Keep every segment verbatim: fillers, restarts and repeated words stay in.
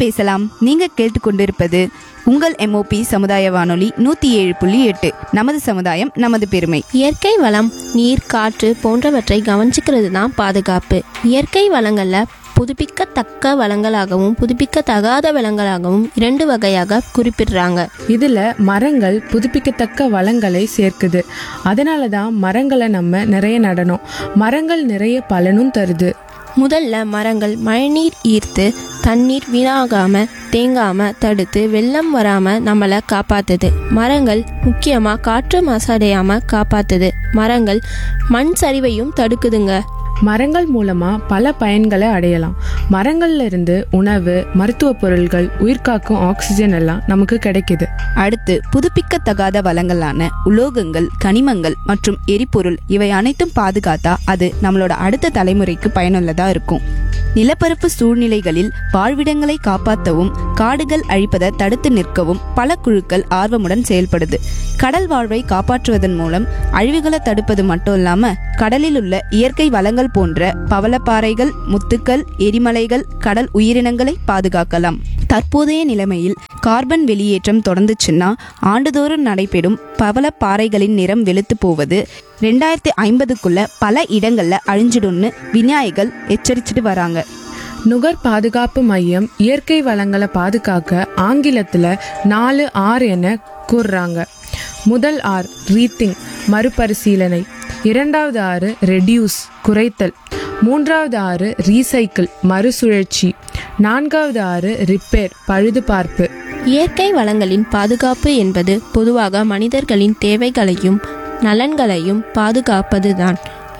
பேசலாம். நீங்க கேட்டுக்கொண்டிருப்பது உங்கள் எம்ஓபி சமுதாய வானொலி நூத்தி ஏழு புள்ளி எட்டு. நமது சமுதாயம் நமது பெருமை. இயற்கை வளம், நீர், காற்று போன்றவற்றை கவனிச்சுக்கிறது தான் பாதுகாப்பு. இயற்கை வளங்கள்ல புதுப்பிக்கத்தக்க வளங்களாகவும் புதுப்பிக்கத்தகாத வளங்களாகவும் இரண்டு வகையாக குறிப்பிடுறாங்க. இதுல மரங்கள் புதுப்பிக்கத்தக்க வளங்களை சேர்க்குது. அதனால தான் மரங்களை நம்ம நிறைய நடணும். மரங்கள் நிறைய பலனும் தருது. முதல்ல மரங்கள் மழைநீர் ஈர்த்து தண்ணீர் வீணாகாம தேங்காம தடுத்து வெள்ளம் வராம நம்மளை காப்பாத்துது. மரங்கள் முக்கியமா காற்று மாசடையாம காப்பாத்துது. மரங்கள் மண் சரிவையும் தடுக்குதுங்க. மரங்கள் மூலமா பல பயன்களை அடையலாம். மரங்கள்ல இருந்து உணவு, மருத்துவ பொருட்கள், உயிர்காக்கும் ஆக்சிஜன் எல்லாம் நமக்கு கிடைக்குது. அடுத்து புதுப்பிக்கத்தகாத வளங்களான உலோகங்கள், கனிமங்கள் மற்றும் எரிபொருள் இவை அனைத்தும் பாதுகாத்தா அது நம்மளோட அடுத்த தலைமுறைக்கு பயனுள்ளதா இருக்கும். நிலப்பரப்பு சூழ்நிலைகளில் வாழ்விடங்களை காப்பாற்றவும் காடுகள் அழிப்பதை தடுத்து நிற்கவும் பல குழுக்கள் ஆர்வமுடன் செயல்படுது. கடல் வாழ்வை காப்பாற்றுவதன் மூலம் அழிவுகளை தடுப்பது மட்டும் இல்லாம கடலில் உள்ள இயற்கை வளங்கள் போன்ற பவளப்பாறைகள், முத்துக்கள், எரிமலைகள், கடல் உயிரினங்களை பாதுகாக்கலாம். தற்போதைய நிலைமையில் கார்பன் வெளியேற்றம் தொடர்ந்துச்சுன்னா ஆண்டுதோறும் நடைபெறும் பவளப்பாறைகளின் நிறம் வெளுத்து போவது ரெண்டாயிரத்தி ஐம்பதுக்குள்ள பல இடங்கள்ல அழிஞ்சிடும்னு விஞ்ஞானிகள் எச்சரிச்சுட்டு வராங்க. நுகர் பாதுகாப்பு மையம் இயற்கை வளங்களை பாதுகாக்க ஆங்கிலத்துல நாலு ஆர் என கூறுறாங்க. முதல் ஆர் ரீத்திங், மறுபரிசீலனை. இரண்டாவது ஆறு ரெடியூஸ், குறைத்தல். மூன்றாவது ஆறு ரீசைக்கிள், மறுசுழற்சி. நான்காவது ஆறு ரிப்பேர், பழுதுபார்ப்பு. இயற்கை வளங்களின் பாதுகாப்பு என்பது பொதுவாக மனிதர்களின் தேவைகளையும் நலன்களையும் பாதுகாப்பதுதான்.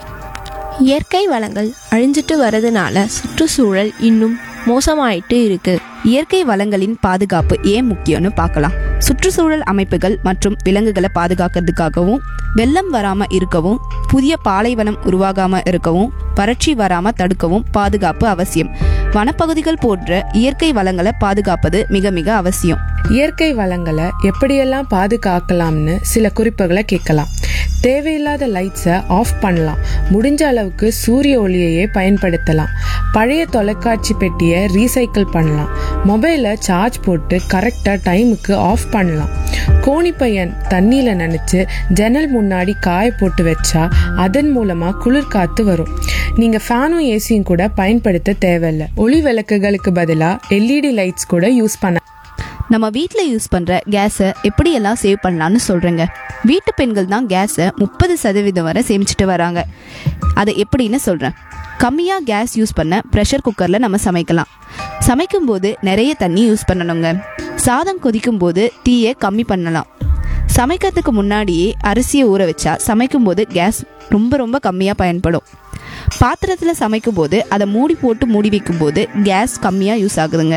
இயற்கை வளங்கள் அழிஞ்சிட்டு வரதுனால சுற்றுச்சூழல் இன்னும் மோசமாயிட்டு இருக்கு. இயற்கை வளங்களின் பாதுகாப்பு ஏன் முக்கியம்னு பார்க்கலாம். சுற்றுச்சூழல் அமைப்புகள் மற்றும் விலங்குகளை பாதுகாக்கிறதுக்காகவும், வெள்ளம் வராம இருக்கவும், புதிய பாலைவனம் உருவாகாம இருக்கவும், வறட்சி வராம தடுக்கவும் பாதுகாப்பு அவசியம். வனப்பகுதிகள் போன்ற இயற்கை வளங்களை பாதுகாப்பது மிக மிக அவசியம். இயற்கை வளங்களை எப்படியெல்லாம் பாதுகாக்கலாம்னு சில குறிப்புகளை கேட்கலாம். தேவையில்லாத லைட்ஸை ஆஃப் பண்ணலாம். முடிஞ்ச அளவுக்கு சூரிய ஒளியையே பயன்படுத்தலாம். பழைய தொலைக்காட்சி பெட்டியை ரீசைக்கிள் பண்ணலாம். மொபைலை சார்ஜ் போட்டு கரெக்டாக டைமுக்கு ஆஃப் பண்ணலாம். கோணிப்பையன் தண்ணியில் நனைச்சு ஜன்னல் முன்னாடி காய போட்டு வச்சா அதன் மூலமாக குளிர் காத்து வரும். நீங்கள் ஃபேனும் ஏசியும் கூட பயன்படுத்த தேவையில்லை. ஒளி விளக்குகளுக்கு பதிலாக எல்இடி லைட்ஸ் கூட யூஸ் பண்ண. நம்ம வீட்டில் யூஸ் பண்ணுற கேஸை எப்படியெல்லாம் சேவ் பண்ணலான்னு சொல்கிறேங்க. வீட்டு பெண்கள் தான் கேஸை முப்பது சதவீதம் வரை சேமிச்சுட்டு வராங்க. அதை எப்படின்னு சொல்கிறேன். கம்மியாக கேஸ் யூஸ் பண்ண ப்ரெஷர் குக்கரில் நம்ம சமைக்கலாம். சமைக்கும் போது நிறைய தண்ணி யூஸ் பண்ணணுங்க. சாதம் கொதிக்கும் போது தீயை கம்மி பண்ணலாம். சமைக்கிறதுக்கு முன்னாடியே அரிசியை ஊற வச்சா சமைக்கும் போது கேஸ் ரொம்ப ரொம்ப கம்மியாக பயன்படும். பாத்திரத்தில் சமைக்கும் போது அதை மூடி போட்டு மூடி வைக்கும் போது கேஸ் கம்மியாக யூஸ் ஆகுதுங்க.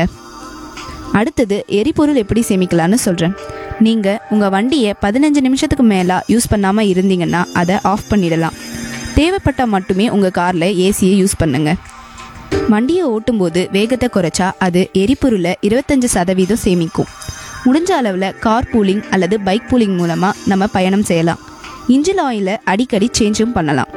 அடுத்தது எரிபொருள் எப்படி சேமிக்கலான்னு சொல்கிறேன். நீங்கள் உங்கள் வண்டியை பதினஞ்சு நிமிஷத்துக்கு மேலே யூஸ் பண்ணாமல் இருந்தீங்கன்னா அதை ஆஃப் பண்ணிடலாம். தேவைப்பட்டால் மட்டுமே உங்கள் காரில் ஏசியை யூஸ் பண்ணுங்க. வண்டியை ஓட்டும்போது வேகத்தை குறைச்சா அது எரிபொருளை இருபத்தஞ்சு சதவீதம் சேமிக்கும். முடிஞ்ச அளவில் கார் பூலிங் அல்லது பைக் பூலிங் மூலமாக நம்ம பயணம் செய்யலாம். இன்ஜின் ஆயிலை அடிக்கடி சேஞ்சும் பண்ணலாம்.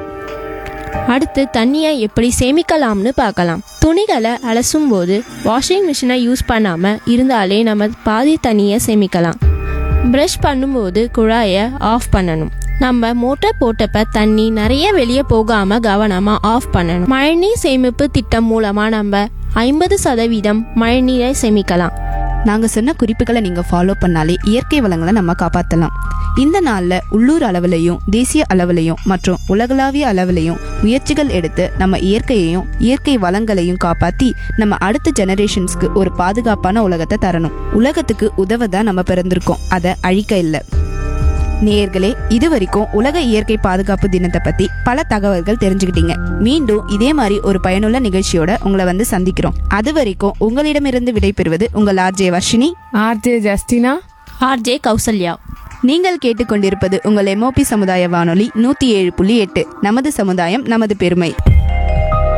அடுத்து தண்ணியை எப்படி சேமிக்கலாம்னு பார்க்கலாம். துணிகளை அலசும் போது வாஷிங் மிஷினை யூஸ் பண்ணாம இருந்தாலே நம்ம பாதி தண்ணியை சேமிக்கலாம். ப்ரஷ் பண்ணும்போது குழாயை ஆஃப் பண்ணணும். நம்ம மோட்டர் போட்டப்ப தண்ணி நிறைய வெளியே போகாம கவனமா ஆஃப் பண்ணணும். மழைநீர் சேமிப்பு திட்டம் மூலமா நம்ம ஐம்பது சதவீதம் மழைநீரை சேமிக்கலாம். நாங்கள் சொன்ன குறிப்புகளை நீங்கள் ஃபாலோ பண்ணாலே இயற்கை வளங்களை நம்ம காப்பாற்றலாம். இந்த நாளில் உள்ளூர் அளவுலையும் தேசிய அளவுலையும் மற்றும் உலகளாவிய அளவுலையும் முயற்சிகள் எடுத்து நம்ம இயற்கையையும் இயற்கை வளங்களையும் காப்பாற்றி நம்ம அடுத்த ஜெனரேஷன்ஸ்க்கு ஒரு பாதுகாப்பான உலகத்தை தரணும். உலகத்துக்கு உதவ தான் நம்ம பிறந்திருக்கோம், அதை அழிக்க இல்லை. நேயர்களே, இது வரைக்கும் உலக இயற்கை பாதுகாப்பு தினத்தை பத்தி பல தகவல்கள் தெரிஞ்சுக்கிட்டீங்க. மீண்டும் இதே மாதிரி ஒரு பயனுள்ள நிகழ்ச்சியோட உங்களை வந்து சந்திக்கிறோம். அது வரைக்கும் உங்களிடமிருந்து விடைபெறுவது உங்கள் RJ Varshini, RJ Justina, RJ Kausalya. நீங்கள் கேட்டுக்கொண்டிருப்பது உங்கள் எம்ஓபி சமுதாய வானொலி நூத்தி ஏழு புள்ளி எட்டு. நமது சமுதாயம் நமது பெருமை.